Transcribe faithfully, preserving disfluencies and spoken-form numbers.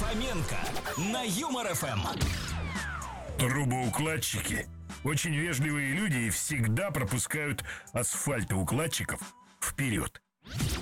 Фоменко на Юмор ФМ. Трубоукладчики очень вежливые люди и всегда пропускают асфальтоукладчиков вперед.